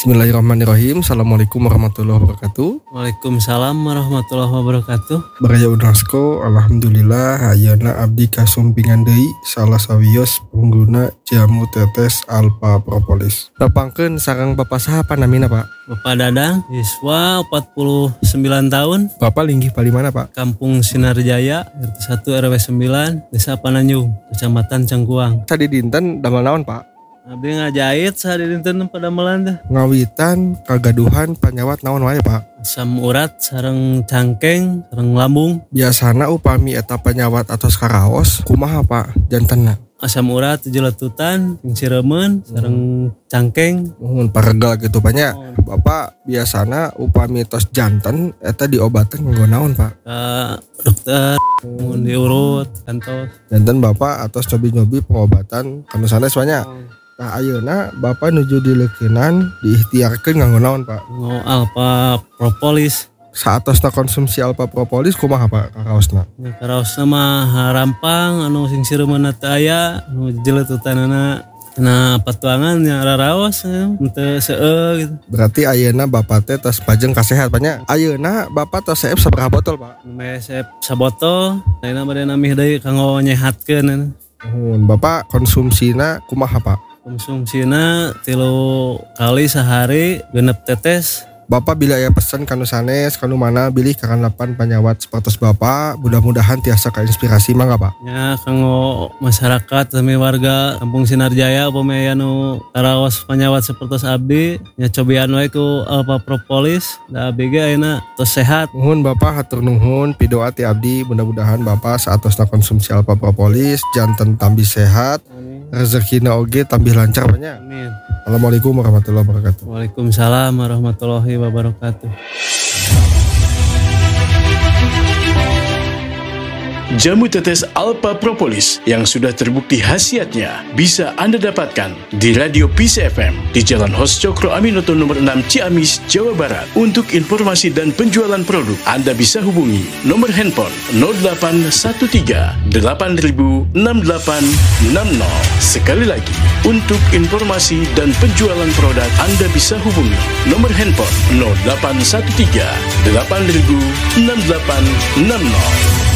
Bismillahirrahmanirrahim. Assalamualaikum warahmatullahi wabarakatuh. Waalaikumsalam warahmatullahi wabarakatuh. Baraya Unasko, alhamdulillah ayeuna abdi kasumpingan deui salah sawios pengguna jamu tetes Alpha Propolis. Nepangkeun sareng Bapak saha panamina, Pak? Bapak Dadang, siswa 49 tahun, Bapak linggih palimana, Pak? Kampung Sinarjaya, RT 1 RW 9, Desa Pananjung, Kecamatan Cangkuang. Tadi dinten damel naon, Pak? Abdi ngajahit sehari dinten pada Melanda. Ngawitan kagaduhan panyawat naon wae, Pak? Asam urat, sareng cangkeng, sareng lambung. Biasana upami eta panyawat atos karaos, kumaha, Pak? Jantenna. Asam urat, jeletutan, ciremen, sareng cangkeng. Mun paregel gitu banyak. Bapak biasana upami tos janten eta diobaten nganggo naon, Pak? Dokter, mun diurut, kantos. Janten Bapak atos cobi-nyobi pengobatan kanu sanes banyak. Nah ayeuna Bapak nuju dileukeunnan diikhtiarkeun nganggo naon, Pak? Alpha Propolis. Saatosna konsumsi Alpha Propolis kumaha, Pak, karaosna? Karaosna mah rampang anu sing sireumna teu aya, anu jeletutanana na patuangan nya raraos teu seueur gitu. Berarti ayeuna Bapak teh tos pajeng kasehat banyak. Ayeuna Bapak tos saep sabaraha botol, Pak? Mesep sabotol, lainna bade namih deui kanggo nyehatkeun. Bapak konsumsina kumaha, Pak? Konsumsina 3 kali sehari 6 tetes. Bapak bila aya pesan kanu sanes kanu mana bilih kakanapan panyawat sapertos Bapak, mudah-mudahan tiasa kainspirasi mangga, Pak. Ya kanggo masyarakat sami warga Kampung Sinarjaya upami anu karaos panyawat sapertos abdi nya cobian wae ku Alpha Propolis da abdi ge ayeuna tos sehat. Nuhun Bapak, hatur nuhun pidoa ti abdi, mudah-mudahan Bapak saatosna konsumsi Alpha Propolis janten tambih sehat, rezekina oge tambih lancar banyak. Amin. Assalamualaikum warahmatullahi wabarakatuh. Waalaikumsalam warahmatullahi wabarakatuh. Jamu tetes Alpha Propolis yang sudah terbukti khasiatnya bisa Anda dapatkan di Radio Peace FM di Jalan Hos Cokro Aminoto nomor 6 Ciamis, Jawa Barat. Untuk informasi dan penjualan produk, Anda bisa hubungi nomor handphone 0813 8000 6860. Sekali lagi, untuk informasi dan penjualan produk, Anda bisa hubungi nomor handphone 0813 8000 6860.